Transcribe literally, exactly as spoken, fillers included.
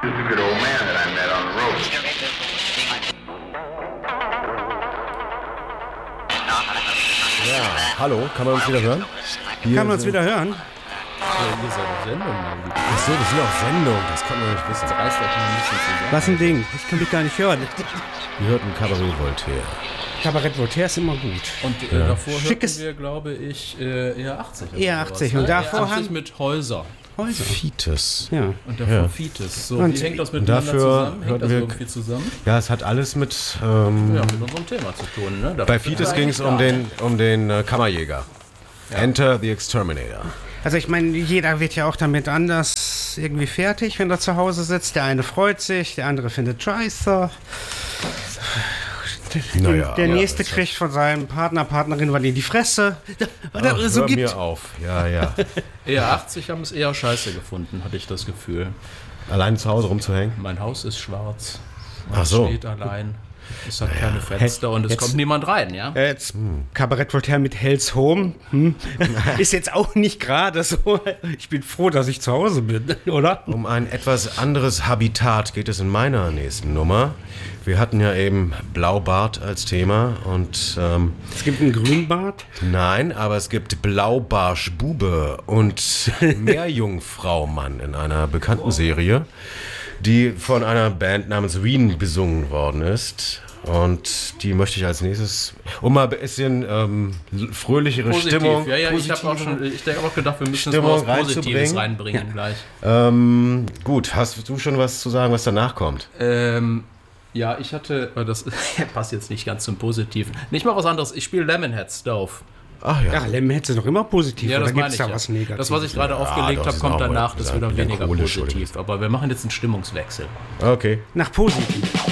Ja, hallo, kann man uns wieder hören? Hier kann man uns wieder hören? Ja, ihr seid auf Sendung. Achso, wir sind auf Sendung, das konnten wir nicht wissen. Das reißt doch mal ein bisschen zusammen. Was ein Ding, ich kann mich gar nicht hören. Wir hörten Cabaret Voltaire. Kabarett Voltaire ist immer gut. Und äh, Ja. davor Schickes- hörten wir, glaube ich, äh, E R achtzig. oder E R sowas, achtzig, ne? und davor E R achtzig haben- mit Häuser. Häuser. Fites. Ja. Und davor Ja. Fites. So, Und wie hängt das miteinander dafür zusammen? Hängt hörten das wir- irgendwie zusammen? Ja, es hat alles mit... Ähm, Ja, mit unserem Thema zu tun, ne? bei Fites ging es um den, um den äh, Kammerjäger. Enter the Exterminator. Also ich meine, jeder wird ja auch damit anders irgendwie fertig, wenn er zu Hause sitzt. Der eine freut sich, der andere findet scheiße. Naja, der ja, nächste das- kriegt von seinem Partner, Partnerin was in die Fresse. Was Ach, es so hör gibt. mir auf. Ja, ja. E R achtzig haben es eher scheiße gefunden, hatte ich das Gefühl. Allein zu Hause rumzuhängen? Mein Haus ist schwarz. Man Ach so. steht allein. Es hat keine Fenster und es jetzt- kommt niemand rein, ja? Äh, Jetzt Kabarett Voltaire mit Hell's Home hm? ist jetzt auch nicht gerade so. Ich bin froh, dass ich zu Hause bin, oder? Um ein etwas anderes Habitat geht es in meiner nächsten Nummer. Wir hatten ja eben Blaubart als Thema und ähm, Es gibt einen Grünbart. nein, aber es gibt Blaubarschbube und Meerjungfraumann in einer bekannten Serie, die von einer Band namens Wien besungen worden ist. Und die möchte ich als nächstes, um mal ein bisschen ähm, fröhlichere Positiv, Stimmung, ja, ja, ich habe auch positive- schon, ich denke auch gedacht, wir müssen Stimmung jetzt mal was Positives reinzubringen. reinbringen gleich. Ähm, gut, hast du schon was zu sagen, was danach kommt? Ähm, ja, ich hatte, aber das passt jetzt nicht ganz zum Positiven. Nicht mal was anderes, ich spiele Lemonhead Stove. Ach ja. Ja, Lemon ist doch immer positiv. Ja, oder das gibt meine es ich da ja. was Negatives? Das, was ich gerade Ja, aufgelegt doch, habe, ist kommt auch danach, mal das ist wieder gesagt, weniger melancholisch, positiv. Aber wir machen jetzt einen Stimmungswechsel. Okay. Nach positiv.